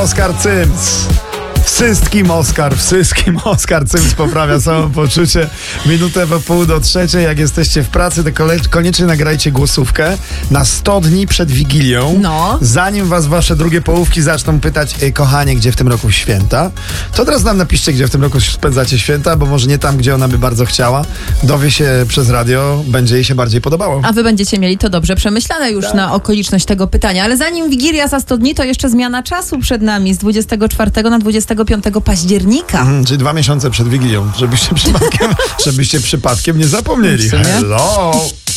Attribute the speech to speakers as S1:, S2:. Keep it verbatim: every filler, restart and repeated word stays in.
S1: Oskar Cyms. Wszystkim Oskar, wszystkim Oskar Cyms poprawia samopoczucie. Minutę po pół do trzeciej. Jak jesteście w pracy, to kole- koniecznie nagrajcie głosówkę na sto dni przed Wigilią.
S2: No.
S1: Zanim was wasze drugie połówki zaczną pytać, e, kochanie, gdzie w tym roku święta, to teraz nam napiszcie, gdzie w tym roku spędzacie święta, bo może nie tam, gdzie ona by bardzo chciała. Dowie się przez radio, będzie jej się bardziej podobało.
S2: A wy będziecie mieli to dobrze przemyślane już
S1: Tak.
S2: na okoliczność tego pytania. Ale zanim Wigilia za sto dni, to jeszcze zmiana czasu przed nami z dwudziestego czwartego na dwudziestego piątego października.
S1: Mhm, czyli dwa miesiące przed Wigilią, żebyście przypadkiem, żebyście przypadkiem nie zapomnieli.
S2: W sumie.
S1: Hello!